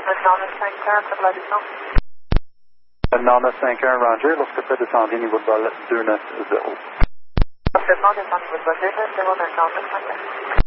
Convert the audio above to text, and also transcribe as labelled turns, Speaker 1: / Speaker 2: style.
Speaker 1: Nana 5-1 pour la descente.
Speaker 2: Nana 5-1, Roger. Lorsque tu fais descendre niveau de vol 290.
Speaker 1: Parfaitement, descendre niveau de vol 290, Nana 5-1.